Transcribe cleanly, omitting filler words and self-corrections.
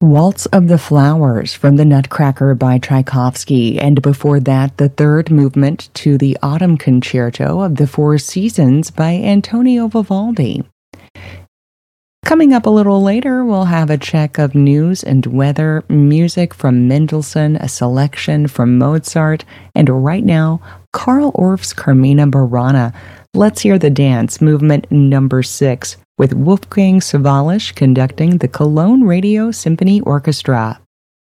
Waltz of the Flowers from the Nutcracker by Tchaikovsky, and before that, the third movement to the Autumn Concerto of the Four Seasons by Antonio Vivaldi. Coming up a little later, we'll have a check of news and weather, music from Mendelssohn, a selection from Mozart, and right now, Carl Orff's Carmina Burana. Let's hear the dance, movement number 6, with Wolfgang Sawallisch conducting the Cologne Radio Symphony Orchestra.